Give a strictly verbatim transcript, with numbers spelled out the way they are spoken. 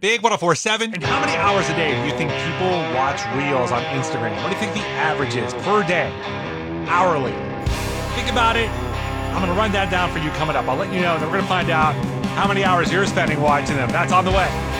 Big one oh four seven. And how many hours a day do you think people watch Reels on Instagram? What do you think the average is per day, hourly? Think about it. I'm going to run that down for you coming up. I'll let you know, then we're going to find out how many hours you're spending watching them. That's on the way.